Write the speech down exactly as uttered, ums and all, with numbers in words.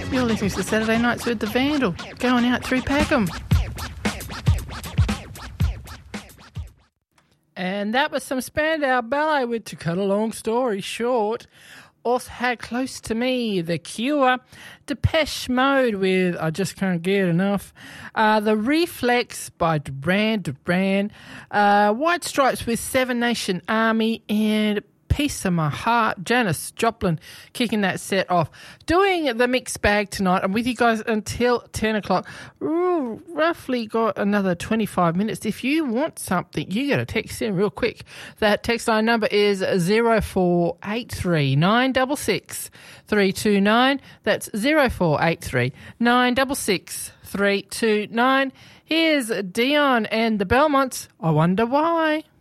You're listening to Saturday Nights with the Vandal, going out through Peckham. And that was some Spandau Ballet with To Cut a Long Story Short. Also had Close to Me, The Cure, Depeche Mode with I Just Can't Get Enough, uh, The Reflex by Duran Duran, uh, White Stripes with Seven Nation Army, and Piece of My Heart, Janis Joplin kicking that set off. Doing the mixed bag tonight. I'm with you guys until ten o'clock. Ooh, roughly got another twenty-five minutes. If you want something, you got to text in real quick. That text line number is zero four eight three nine six six three two nine. That's zero four eight three nine six six three two nine. Here's Dion and the Belmonts. I Wonder Why.